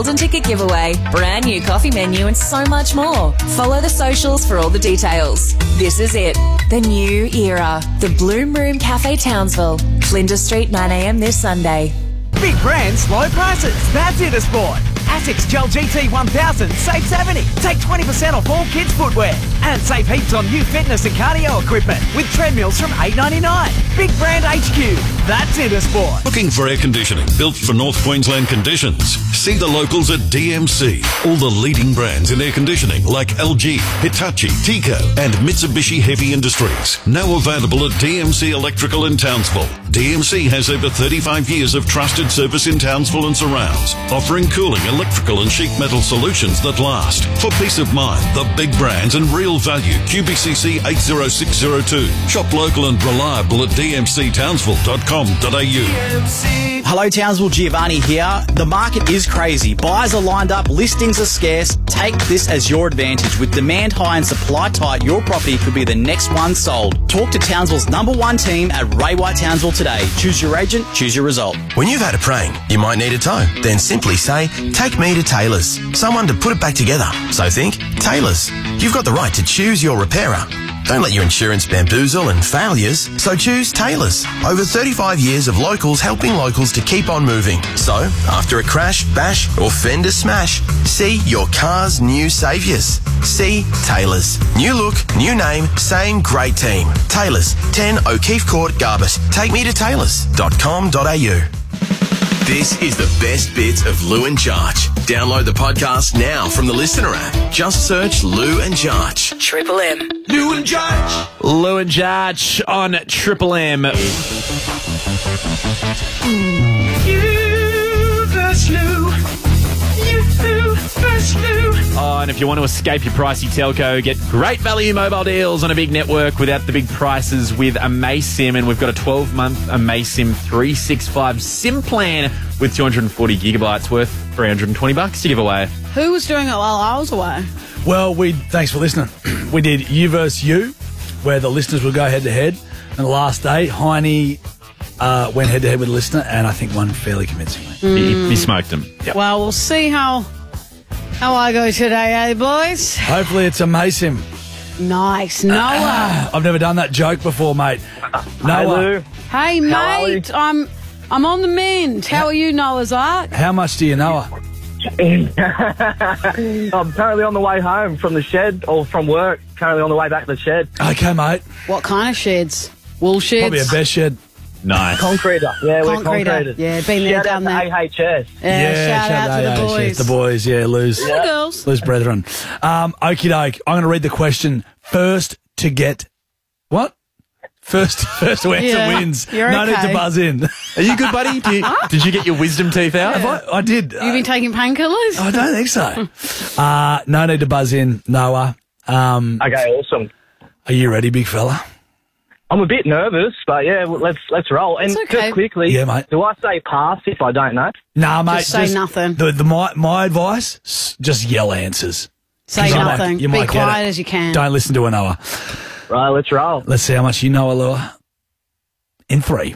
and ticket giveaway, brand new coffee menu and so much more. Follow the socials for all the details. This is it, the new era. The Bloom Room Cafe Townsville, Flinders Street, 9 a.m. this Sunday. Big brands, low prices. That's Intersport. Asics Gel GT 1000 save 70. Take 20% off all kids' footwear. And save heaps on new fitness and cardio equipment with treadmills from $8.99. Big brand HQ. That's Intersport. Looking for air conditioning built for North Queensland conditions? See the locals at DMC. All the leading brands in air conditioning like LG, Hitachi, Tico and Mitsubishi Heavy Industries. Now available at DMC Electrical in Townsville. DMC has over 35 years of trusted service in Townsville and surrounds, offering cooling, electrical and sheet metal solutions that last. For peace of mind, the big brands and real value. QBCC 80602. Shop local and reliable at dmctownsville.com.au. Hello Townsville, Giovanni here. The market is crazy. Buyers are lined up, listings are scarce. Take this as your advantage. With demand high and supply tight, your property could be the next one sold. Talk to Townsville's #1 team at Ray White Townsville today. Choose your agent, choose your result. When you've had a praying, you might need a tow. Then simply say, take me to Taylor's. Someone to put it back together. So think, Taylor's. You've got the right to choose your repairer. Don't let your insurance bamboozle and failures, so choose Taylor's. Over 35 years of locals helping locals to keep on moving. So, after a crash, bash or fender smash, see your car's new saviours. See Taylor's. New look, new name, same great team. Taylor's, 10 O'Keefe Court, Garbett. Take me to taylors.com.au. This is the best bits of Lou and Jarch. Download the podcast now from the Listener app. Just search Lou and Jarch. Triple M. Lou and Jarch. Lou and Jarch on Triple M. You versus Lou. You versus Lou. Oh, and if you want to escape your pricey telco, get great value mobile deals on a big network without the big prices with Amaysim. And we've got a 12-month Amaysim 365 SIM plan with 240 gigabytes worth $320 to give away. Who was doing it while I was away? Well, thanks for listening. We did You versus You, where the listeners would go head-to-head. And the last day, Heine went head-to-head with the listener, and I think won fairly convincingly. He smoked him. Yep. Well, we'll see how I go today, eh, boys? Hopefully it's Amaysim. Nice. Noah. I've never done that joke before, mate. Noah. Hey, mate. I'm on the mend. How are you, Noah's Ark? How much do you know her? I'm currently on the way home from the shed, or from work. Currently on the way back to the shed. Okay, mate. What kind of sheds? Wool sheds? Probably a best shed. Nice. Concreter. Yeah, we're concreted. Yeah, been there, done that. AHS. Yeah, shout out to the boys. The boys, yeah, Lou's. And the girls. Lou's brethren. Okie doke. I'm going to read the question first to get... What? First to answer wins. You're no okay. need to buzz in. Are you good, buddy? Did you get your wisdom teeth out? I did. You've been taking painkillers? I don't think so. No need to buzz in, Noah. Okay, awesome. Are you ready, big fella? I'm a bit nervous, but yeah, let's roll. And It's okay. just quickly, Yeah, mate. do I say pass if I don't know? Nah, mate. Just say nothing. My advice, just yell answers. Say 'Cause nothing. you Be might get quiet it. as you can. Don't listen to a Noah. Right, let's roll. Let's see how much you know, Alua. In 3.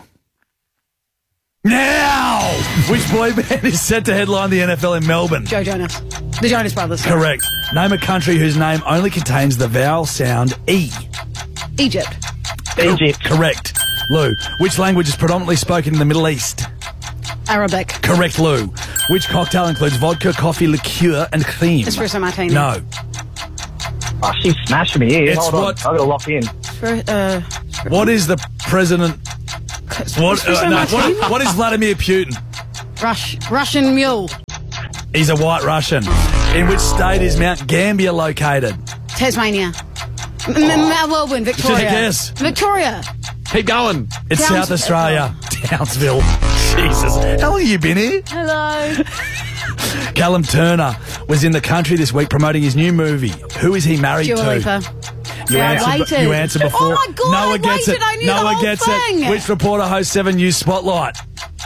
Now! Which boy band is set to headline the NFL in Melbourne? Joe Jonas. The Jonas Brothers. Correct. Name a country whose name only contains the vowel sound E. Egypt. Egypt. Correct. Lou. Which language is predominantly spoken in the Middle East? Arabic. Correct, Lou. Which cocktail includes vodka, coffee, liqueur, and cream? Espresso martini. No. Oh, she's smashing me here. It's Hold on. what- I've got to lock in. What is the president... Espresso martini? What is Vladimir Putin? Russian mule. He's a white Russian. In which state is Mount Gambier located? Tasmania. Mount Melbourne. Victoria. Just a guess. Victoria. Keep going. It's South Australia. Townsville. Jesus. How long have you been here? Hello. Callum Turner was in the country this week promoting his new movie. Who is he married Dua to? Lipa. You answered before. Oh my God, Noah gets waited. it. I knew Noah the whole gets thing. it. Which reporter hosts 7 News Spotlight?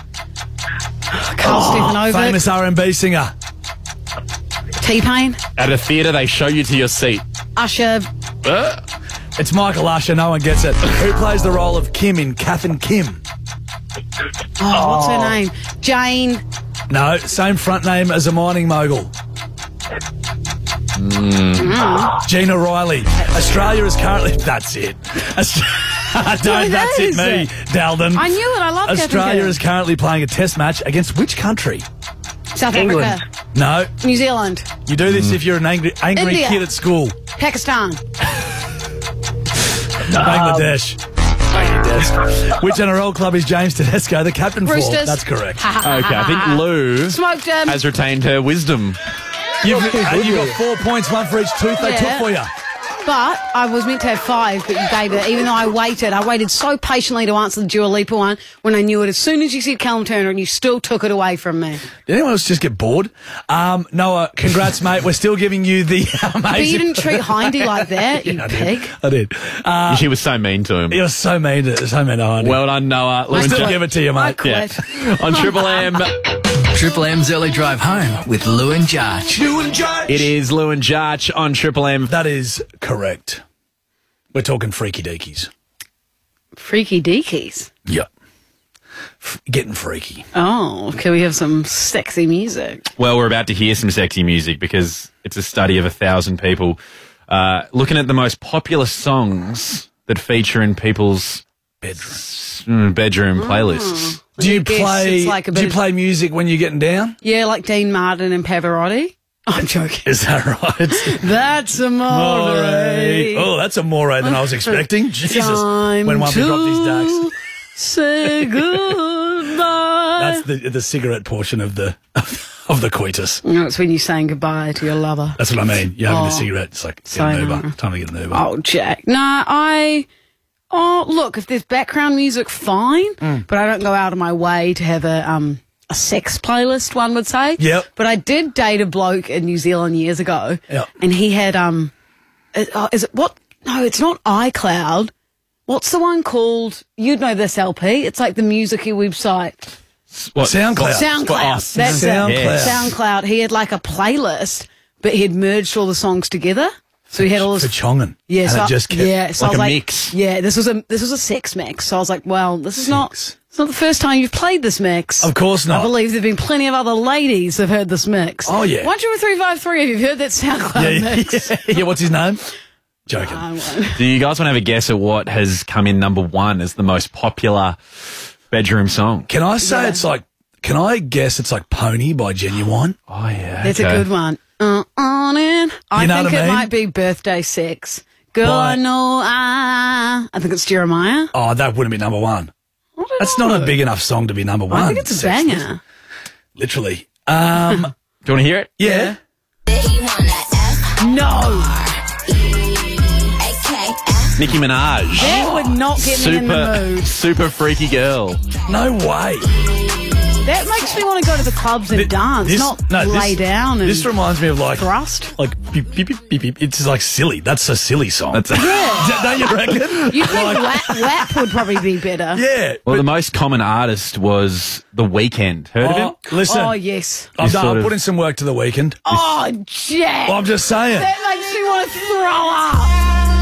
Carl Stephen Famous R&B singer. T-Pain. At a theatre, they show you to your seat. Usher. It's Michael Usher. No one gets it. Who plays the role of Kim in Kath and Kim? What's her name? Jane. No, same front name as a mining mogul. Gina Riley. Australia is currently... That's it. That's it, me, Dalden. I knew it. I love Australia is currently playing a test match against which country? South England. Africa. No. New Zealand. You do this if you're an angry India. kid at school. Pakistan. Bangladesh. Which NRL club is James Tedesco the captain Roosters. for? That's correct. Okay, I think Lou Smoked has retained her wisdom. You've got 4 points, one for each tooth they took for you. But I was meant to have 5, but you gave it. Even though I waited so patiently to answer the Dua Lipa one when I knew it as soon as you said Callum Turner, and you still took it away from me. Did anyone else just get bored? Noah, congrats, mate. We're still giving you the amazing... But you didn't treat Hindy like that, you pig. I did. She was so mean to him. He was so mean to Hindy. Well done, Noah. We'll still give it to you, mate. Yeah. On Triple M. Triple M's early drive home with Lou and Jarch. It is Lou and Jarch on Triple M. That is correct. We're talking freaky deekies. Freaky deekies? Yeah. Getting freaky. Oh, can we have some sexy music? Well, we're about to hear some sexy music because it's a study of 1,000 people looking at the most popular songs that feature in people's bedroom playlists. Do you play music when you're getting down? Yeah, like Dean Martin and Pavarotti. I'm joking. Is that right? That's amore. Oh, that's a more than I was expecting. Jesus. Time when one dropped his ducks. Say goodbye. That's the cigarette portion of the coitus. No, it's when you're saying goodbye to your lover. That's what I mean. You're having the cigarette. It's like, get an Uber. Time to get an Uber. Oh, Jack. Look, if there's background music, fine. But I don't go out of my way to have a sex playlist, one would say. Yep. But I did date a bloke in New Zealand years ago. Yep. And he had, is it what? No, it's not iCloud. What's the one called? You'd know this LP. It's like the musicy website. What? SoundCloud. SoundCloud. That's SoundCloud. it. SoundCloud. He had like a playlist, but he had merged all the songs together. So he had all this for Chongan. Yeah, and so it just kept so like I was a mix. Yeah, this was a sex mix. So I was like, well, it's not the first time you've played this mix. Of course not. I believe there've been plenty of other ladies that've heard this mix. Oh yeah. 1, 2, 3, 5, 3. Have you heard that SoundCloud mix? Yeah. What's his name? Joking. Do you guys want to have a guess at what has come in number 1 as the most popular bedroom song? Can I say it's like? Can I guess it's like Pony by Genuine? Oh yeah, That's a good one. On in. I know think what I it mean? might be Birthday Sex. Girl, Right. I know I think it's Jeremiah. Oh, that wouldn't be number 1. I don't That's know. not a big enough song to be number 1. I think it's a banger. Literally. Do you want to hear it? Yeah. No. Nicki Minaj. That would not get me in the mood. Super freaky girl. No way. That makes me want to go to the clubs and dance, not lay down and This reminds me of like thrust. Like beep, beep, beep, beep, beep. It's just like silly. That's a silly song. That's Don't you reckon? You think WAP would probably be better? Yeah. Well, the most common artist was The Weeknd. Heard of him? Listen. Oh, yes. I've sort of- put in some work to the weekend. Oh, Jack. Well, I'm just saying. That makes me want to throw up.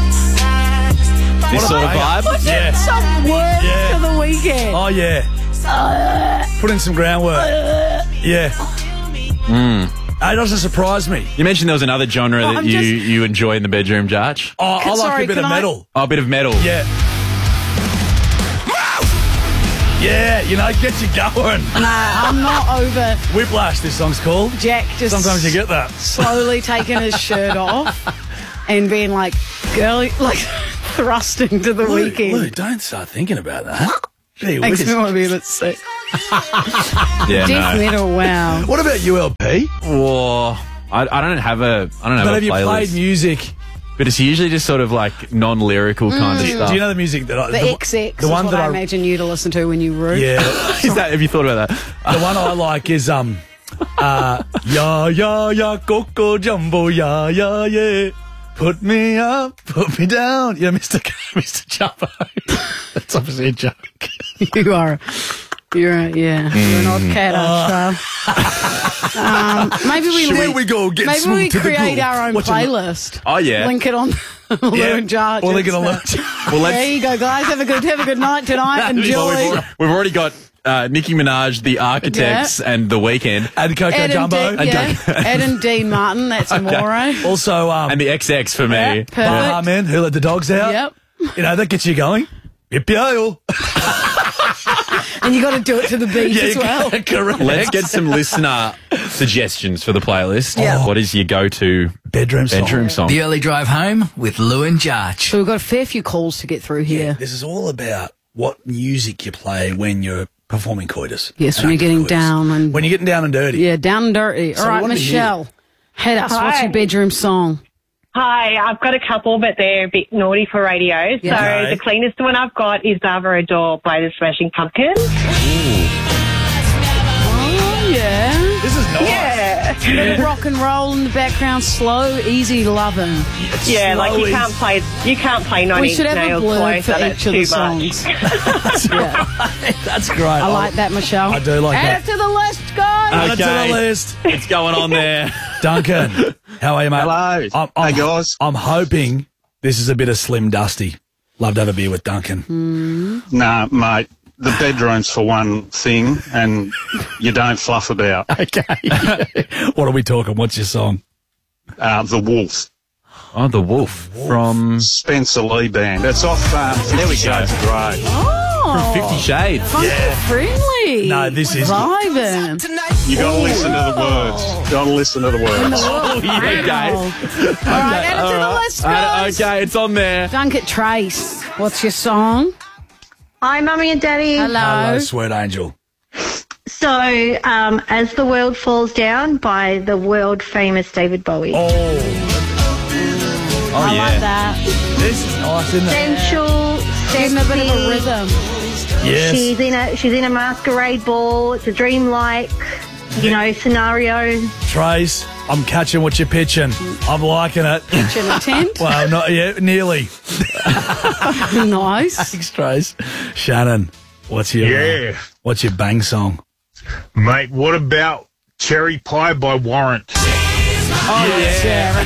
This sort of vibe? Put in some work Yeah. for the weekend. Oh, yeah. Put in some groundwork. Yeah. It doesn't surprise me. You mentioned there was another genre that I'm you enjoy in the bedroom, Jarch. Oh, I like a bit of metal. Oh, a bit of metal. Yeah. Yeah, get you going. Nah, I'm not over Whiplash, this song's called. Jack just Sometimes you get that. slowly taking his shirt off and being like, girly, like thrusting to the weekend. Lou, don't start thinking about that. Gee Makes whiz. me want to be a bit sick. Yeah, Death no. metal, wow. What about ULP? Whoa. I don't have a But have you playlist. played music? But it's usually just sort of like non-lyrical kind of stuff. Do you know the music that I... The XX the one is what that I imagine you to listen to when you root. Yeah. Is that? Have you thought about that? The one I like is ya coco jumbo yeah. Put me up, put me down. Yeah, Mr. Jumbo. That's obviously a joke. You're an odd cat, maybe we go get maybe smooth we to the create groove? our own Watch 'em- playlist. Oh, yeah. Link it on Lou and Jarch. Or link it on Lou. Well, There you go, guys. Have a good night tonight. Enjoy. We've already got Nicki Minaj, The Architects, and The Weeknd. And Coco Jumbo. Ed and Dean Martin, that's Amore. Also, And the XX for me. Yeah, perfect. Man, Who Let the Dogs Out? Yep. You know, that gets you going. Yippee-yo. And you got to do it to the beat as well. Correct. Let's get some listener suggestions for the playlist. Yeah. What is your go-to bedroom song? The Early Drive Home with Lou and Jarch. So we've got a fair few calls to get through here. This is all about what music you play when you're performing coitus. Yes, when you're getting down and... When you're getting down and dirty. Yeah, down and dirty. So All right, what do we Michelle, head us. What's your bedroom song? Hi, I've got a couple, but they're a bit naughty for radio. Yeah. So Okay. the cleanest one I've got is Ava Adore by the Smashing Pumpkins. Oh, yeah. This is nice. Yeah. Bit of rock and roll in the background, slow, easy loving. Yeah, like you Slowly. can't play 9 We Inch should have a Nails blurb twice. for That's each of too the much. songs. Yeah. That's great. I like that, Michelle. I do like Add that. it to the list, guys. Add it to Okay. the list. What's going on there? Duncan, how are you, mate? Hello. Hey, guys. I'm hoping this is a bit of Slim Dusty. Love to have a beer with Duncan. Nah, mate. The bedroom's for one thing, and you don't fluff about. Okay. What are we talking? What's your song? The Wolf. Oh, The Wolf from Spencer Lee Band. It's off 50 Shades of Grey. Oh, 50 Shades. funky friendly. No, this is- vibing. You got to listen to the words. Got to listen to the words. Oh, yeah, okay. All right, add it to the list, guys. Okay, it's on there. Duncan Trace, what's your song? Hi, Mummy and Daddy. Hello, sweet angel. So, As the World Falls Down by the world famous David Bowie. Oh, I yeah. like that. This is nice, isn't it? Sensual, Give him a bit of a rhythm. Yes. She's in a masquerade ball. It's a dreamlike, scenario. Trace, I'm catching what you're pitching. I'm liking it. Kitchen attempt. Well, not yet. Nearly. Nice. Thanks, Trace. Shannon, what's your bang song? Mate, what about Cherry Pie by Warrant? Oh, yeah.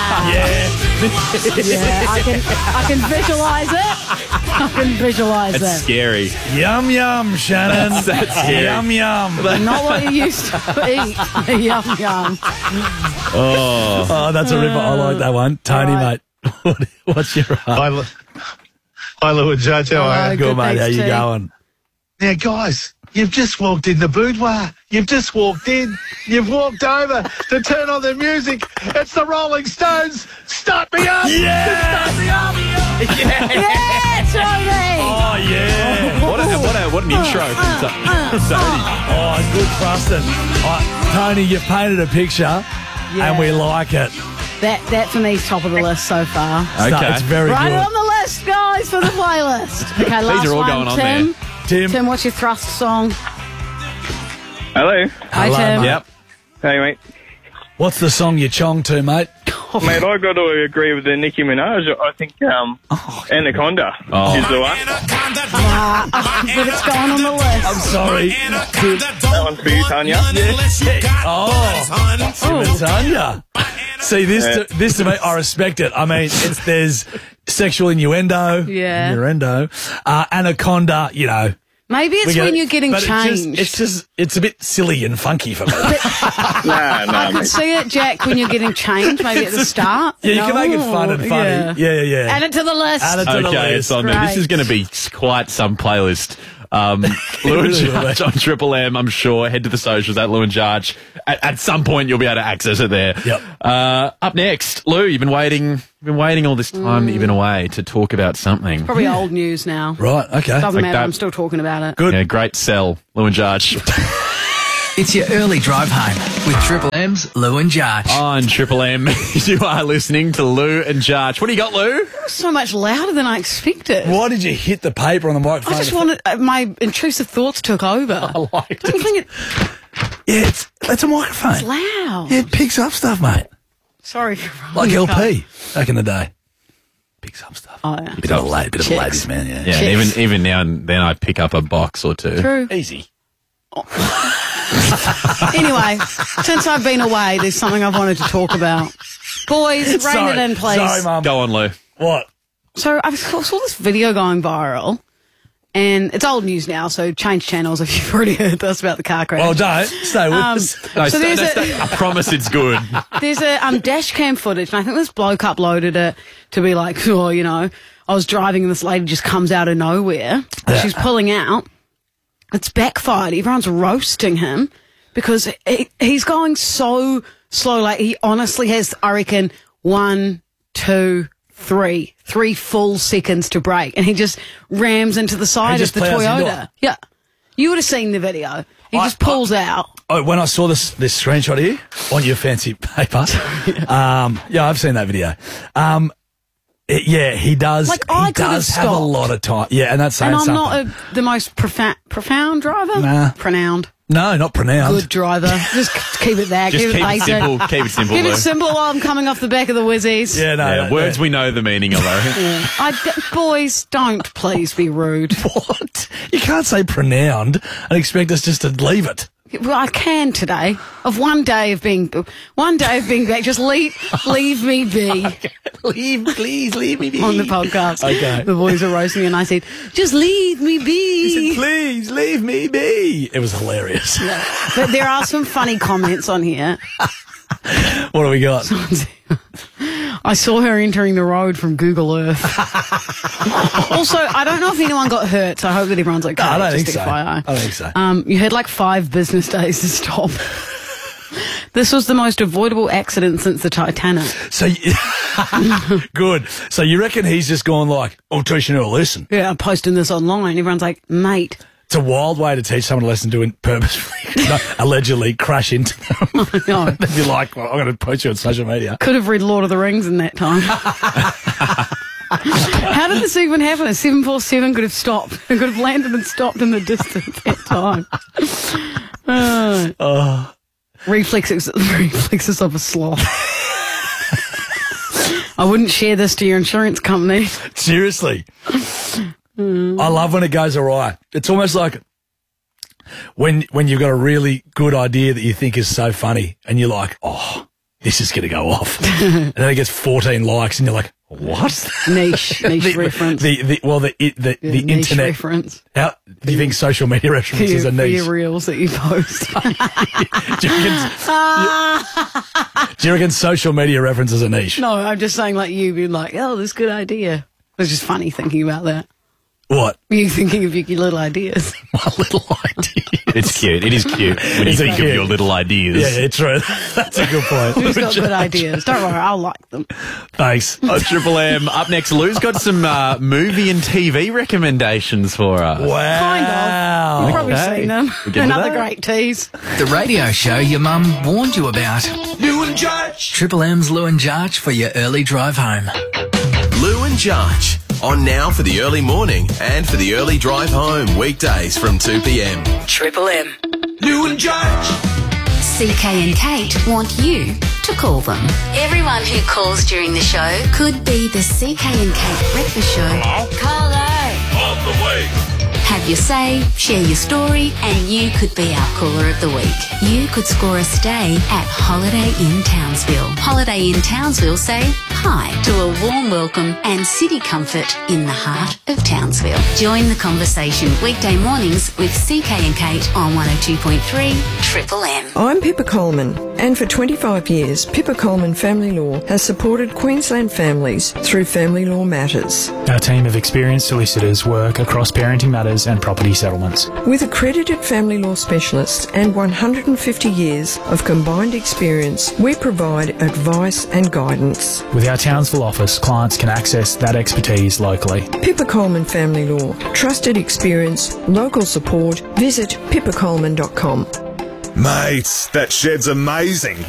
Yeah, I can visualise it. I can visualise It's it. scary. Yum, yum, Shannon. That's scary. Yum, yum. Not what you used to eat. Yum, yum. Oh, that's a ripper. I like that one. Tony, All right. mate, what's your... Hi, Lou and Judge. How are you? Good, mate. How thanks, you T. going? Now, guys, you've just walked in the boudoir. You've just walked in. You've walked over to turn on the music. It's the Rolling Stones. Start me up. Yeah! Start me up. Yeah, Tony. Oh, yeah. What an intro from Tony. Oh, good thrusting. Tony, you've painted a picture, and we like it. That for me is top of the list so far. Okay. It's very Right good. on the list, guys, for the playlist. Okay, last are all one, going on Tim. Tim. Tim, what's your thrust song? Hello. Hi, Hello, Tim. mate. Yep. Hey, mate. What's the song you chong to, mate? Mate, I got to agree with the Nicki Minaj. I think Anaconda is the one. But it's going on the list. I'm sorry. That one's for you, Tanya. Oh, Tanya. See, this to me, I respect it. I mean, there's sexual innuendo. Yeah. Innuendo. Anaconda, Maybe it's when you're getting but changed. It's a bit silly and funky for me. I can see it, Jack, when you're getting changed, maybe at the start. Yeah, you can make it fun and funny. Yeah. Add it to the list. Add it to the Okay, list. it's on there. This Great. is going to be quite some playlist. Lou and Jarch on Triple M, I'm sure. Head to the socials at Lou and Jarch. At some point, you'll be able to access it there. Yep. Up next, Lou, you've been waiting all this time that you've been away to talk about something. Probably old news now. Right, okay. Doesn't Like matter, that. I'm still talking about it. Good. Yeah, great sell, Lou and Jarch. It's your early drive home with Triple M's Lou and Jarch. On Triple M, you are listening to Lou and Jarch. What do you got, Lou? So much louder than I expected. Why did you hit the paper on the microphone? I just wanted, my intrusive thoughts took over. I liked Don't you think Yeah, it's a microphone. it's loud? Yeah, it picks up stuff, mate. Sorry. Like LP back in the day. Picks up stuff. Oh, yeah. Bit of a Chicks. ladies, man, yeah. Yeah, and even now and then I pick up a box or two. True. Easy. Anyway, since I've been away, there's something I've wanted to talk about. Boys, rein it in, please. Sorry, Mum. Go on, Lou. What? So I saw this video going viral. And it's old news now, so change channels if you've already heard this about the car crash. Well, don't. Stay with us. No, so there's I promise it's good. There's a dash cam footage, and I think this bloke uploaded it to be like, oh, you know, I was driving and this lady just comes out of nowhere. Yeah. She's pulling out. It's backfired. Everyone's roasting him because he's going so slow. Like, he honestly has, I reckon, 1, 2, 3 full seconds to brake, and he just rams into the side of the Toyota. Yeah. You would have seen the video. He just pulls out. Oh, when I saw this screenshot here on your fancy paper, yeah, I've seen that video. He does. Like, I he does have a lot of time. Yeah, and that's saying something. And I'm not the most profound driver. Nah. Pronounced. No, not pronounced. Good driver. Just keep it there. Just keep it simple. Keep it simple. Keep Lou. it simple while I'm coming off the back of the whizzies. Yeah, no. Words we know the meaning of. Boys, don't please be rude. What? You can't say pronounced and expect us just to leave it. Well, I can today. Of one day of being back. Just leave me be. Okay. Please leave me be. On the podcast. Okay. The boys are roasting me and I said, just leave me be. He said, please leave me be. It was hilarious. Yeah. But there are some funny comments on here. What do we got? I saw her entering the road from Google Earth. Also, I don't know if anyone got hurt, so I hope that everyone's okay. No, I don't think just so. FYI. I don't think so. You had like 5 business days to stop. This was the most avoidable accident since the Titanic. So, good. So you reckon he's just gone like, I'm teaching her a lesson? Yeah, I'm posting this online. Everyone's like, mate. It's a wild way to teach someone a lesson doing purposefully, allegedly crash into them. I know. They'd be like, well, I'm going to post you on social media. Could have read Lord of the Rings in that time. How did this even happen? A 747 could have stopped. It could have landed and stopped in the distance at that time. Reflexes of a sloth. I wouldn't share this to your insurance company. Seriously. I love when it goes awry. It's almost like when you've got a really good idea that you think is so funny and you're like, oh, this is going to go off. And then it gets 14 likes and you're like, what? Niche reference. The niche internet reference. How do you think social media references are niche? For your reels that you post. Do you reckon social media references are niche? No, I'm just saying like you being like, oh, this is a good idea. It's just funny thinking about that. What? You thinking of your little ideas. My little ideas. It's cute. It is cute when you think of your little ideas. Yeah, true. That's a good point. Who's got good ideas? Don't worry, I'll like them. Thanks. Triple M. Up next, Lou's got some movie and TV recommendations for us. Wow. Kind of. You've probably seen them. Another great tease. The radio show your mum warned you about. Lou and Judge. Triple M's Lou and Jarch for your early drive home. Lou and Jarch. On now for the early morning and for the early drive home, weekdays from 2 p.m. Triple M. Lou and Judge. CK and Kate want you to call them. Everyone who calls during the show could be the CK and Kate breakfast show. Caller. On the way. Have your say, share your story, and you could be our caller of the week. You could score a stay at Holiday Inn Townsville. Holiday Inn Townsville say hi to a warm welcome and city comfort in the heart of Townsville. Join the conversation weekday mornings with CK and Kate on 102.3 Triple M. I'm Pippa Coleman, and for 25 years, Pippa Coleman Family Law has supported Queensland families through family law matters. Our team of experienced solicitors work across parenting matters and property settlements. With accredited family law specialists and 150 years of combined experience, we provide advice and guidance. With our Townsville office, clients can access that expertise locally. Pippa Coleman Family Law. Trusted experience, local support. Visit pippacoleman.com. Mate, that shed's amazing.